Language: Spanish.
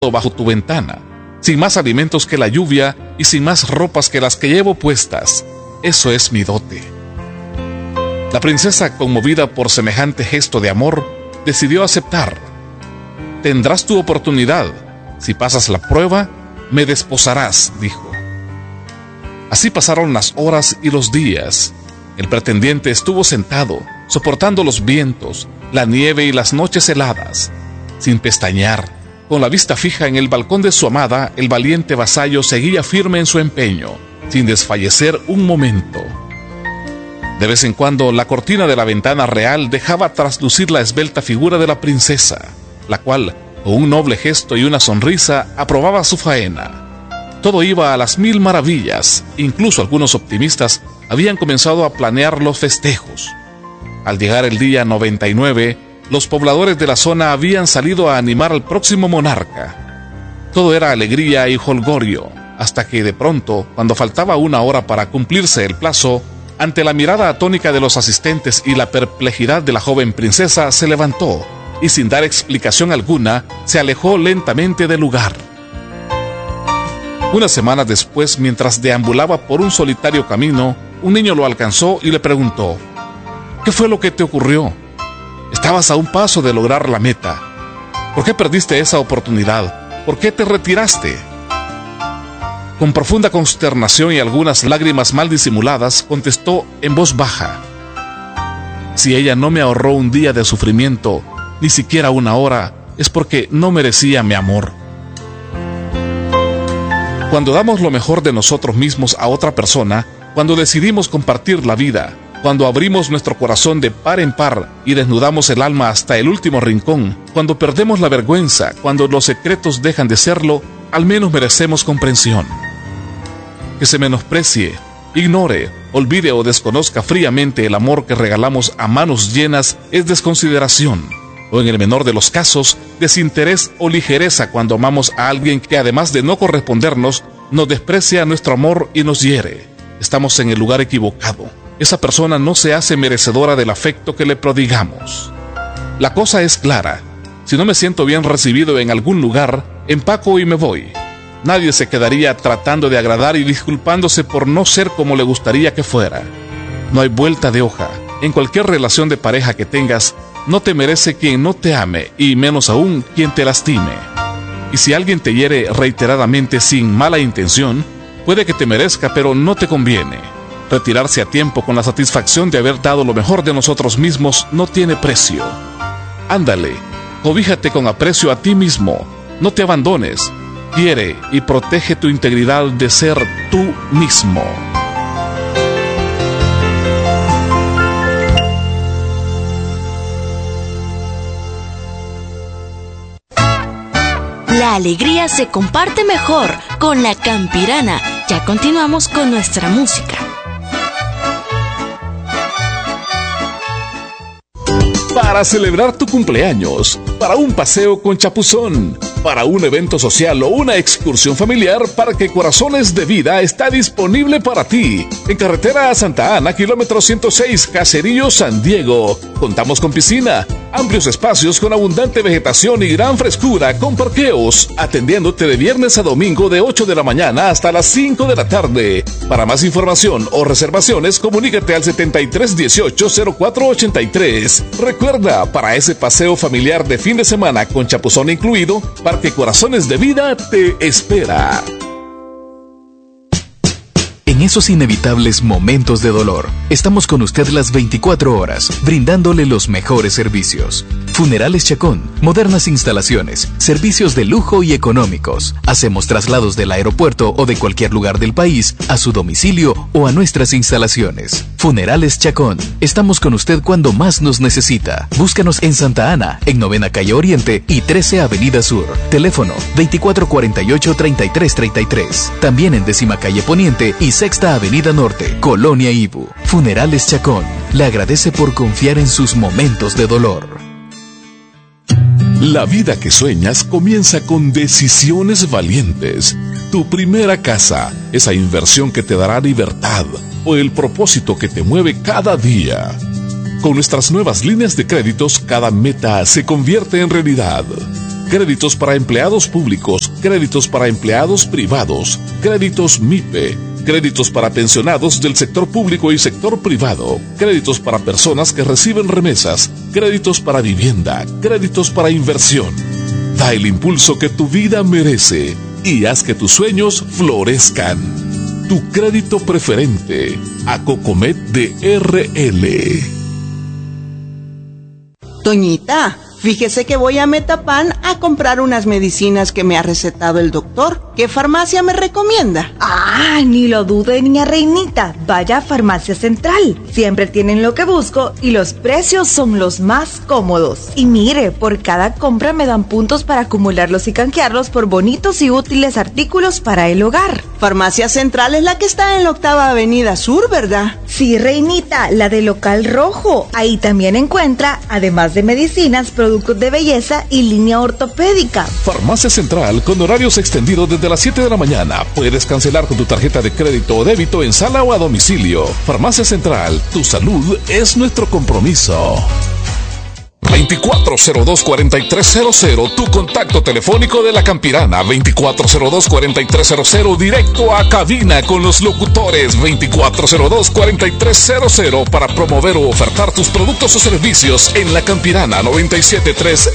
bajo tu ventana, sin más alimentos que la lluvia y sin más ropas que las que llevo puestas. Eso es mi dote. La princesa, conmovida por semejante gesto de amor, decidió aceptar. Tendrás tu oportunidad. Si pasas la prueba, me desposarás, dijo. Así pasaron las horas y los días. El pretendiente estuvo sentado, soportando los vientos, la nieve y las noches heladas. Sin pestañear, con la vista fija en el balcón de su amada, el valiente vasallo seguía firme en su empeño, sin desfallecer un momento. De vez en cuando, la cortina de la ventana real dejaba traslucir la esbelta figura de la princesa, la cual, con un noble gesto y una sonrisa, aprobaba su faena. Todo iba a las mil maravillas. Incluso algunos optimistas habían comenzado a planear los festejos. Al llegar el día 99, los pobladores de la zona habían salido a animar al próximo monarca. Todo era alegría y jolgorio, hasta que de pronto, cuando faltaba una hora para cumplirse el plazo, ante la mirada atónica de los asistentes y la perplejidad de la joven princesa, se levantó y sin dar explicación alguna, se alejó lentamente del lugar. Unas semanas después, mientras deambulaba por un solitario camino, un niño lo alcanzó y le preguntó: ¿qué fue lo que te ocurrió? Estabas a un paso de lograr la meta. ¿Por qué perdiste esa oportunidad? ¿Por qué te retiraste? Con profunda consternación y algunas lágrimas mal disimuladas, contestó en voz baja: si ella no me ahorró un día de sufrimiento, ni siquiera una hora, es porque no merecía mi amor. Cuando damos lo mejor de nosotros mismos a otra persona, cuando decidimos compartir la vida, cuando abrimos nuestro corazón de par en par y desnudamos el alma hasta el último rincón, cuando perdemos la vergüenza, cuando los secretos dejan de serlo, al menos merecemos comprensión. Que se menosprecie, ignore, olvide o desconozca fríamente el amor que regalamos a manos llenas es desconsideración, o en el menor de los casos, desinterés o ligereza cuando amamos a alguien que, además de no correspondernos, nos desprecia nuestro amor y nos hiere. Estamos en el lugar equivocado. Esa persona no se hace merecedora del afecto que le prodigamos. La cosa es clara. Si no me siento bien recibido en algún lugar, empaco y me voy. Nadie se quedaría tratando de agradar y disculpándose por no ser como le gustaría que fuera. No hay vuelta de hoja. En cualquier relación de pareja que tengas, no te merece quien no te ame, y menos aún quien te lastime. Y si alguien te hiere reiteradamente sin mala intención, puede que te merezca, pero no te conviene. Retirarse a tiempo con la satisfacción de haber dado lo mejor de nosotros mismos no tiene precio. Ándale, cobíjate con aprecio a ti mismo, no te abandones, quiere y protege tu integridad de ser tú mismo. La alegría se comparte mejor con la Campirana. Ya continuamos con nuestra música. Para celebrar tu cumpleaños, para un paseo con chapuzón, para un evento social o una excursión familiar, Parque Corazones de Vida está disponible para ti. En carretera a Santa Ana, kilómetro 106, Caserío, San Diego. Contamos con piscina, amplios espacios con abundante vegetación y gran frescura con parqueos, atendiéndote de viernes a domingo de 8 de la mañana hasta las 5 de la tarde. Para más información o reservaciones, comunícate al 7318-0483. Recuerda, para ese paseo familiar de fin de semana con chapuzón incluido, Parque Corazones de Vida te espera. En esos inevitables momentos de dolor, estamos con usted las 24 horas, brindándole los mejores servicios. Funerales Chacón, modernas instalaciones, servicios de lujo y económicos. Hacemos traslados del aeropuerto o de cualquier lugar del país a su domicilio o a nuestras instalaciones. Funerales Chacón, estamos con usted cuando más nos necesita. Búscanos en Santa Ana, en 9ª Calle Oriente y 13 Avenida Sur. Teléfono 2448-3333. También en 10ª Calle Poniente y 6ª Avenida Norte, Colonia Ibu. Funerales Chacón, le agradece por confiar en sus momentos de dolor. La vida que sueñas comienza con decisiones valientes. Tu primera casa, esa inversión que te dará libertad, o el propósito que te mueve cada día. Con nuestras nuevas líneas de créditos, cada meta se convierte en realidad. créditos para empleados públicos, créditos para empleados privados, créditos MIPE, créditos para pensionados del sector público y sector privado, créditos para personas que reciben remesas, créditos para vivienda, créditos para inversión. Da el impulso que tu vida merece y haz que tus sueños florezcan. Tu crédito preferente, Acocomet de RL. Toñita, fíjese que voy a Metapan a comprar unas medicinas que me ha recetado el doctor. ¿Qué farmacia me recomienda? Ah, ni lo dude, niña Reinita. Vaya a Farmacia Central. Siempre tienen lo que busco y los precios son los más cómodos. Y mire, por cada compra me dan puntos para acumularlos y canjearlos por bonitos y útiles artículos para el hogar. Farmacia Central es la que está en la 8ª Avenida Sur, ¿verdad? Sí, Reinita, la de Local Rojo. Ahí también encuentra, además de medicinas, productos de belleza y línea ortopédica. Farmacia Central con horarios extendidos desde las 7 de la mañana. Puedes cancelar con tu tarjeta de crédito o débito en sala o a domicilio. Farmacia Central, tu salud es nuestro compromiso. 2402-4300, tu contacto telefónico de La Campirana. 2402-4300, directo a cabina con los locutores. 2402-4300 para promover o ofertar tus productos o servicios en La Campirana 97.3